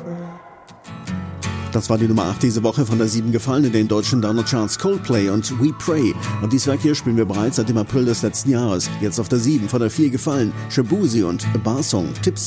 Das war die Nummer 8 diese Woche, von der 7 gefallen in den deutschen Download-Charts Coldplay und We Pray. Und dieses Werk hier spielen wir bereits seit dem April des letzten Jahres. Jetzt auf der 7, von der 4 gefallen Shaboozey und A Bar Song Tipsy.